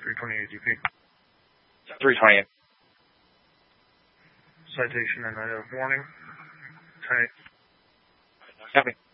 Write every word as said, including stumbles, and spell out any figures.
three twenty-eight D P. three twenty-eight. Citation and I have warning. ten eight. Copy.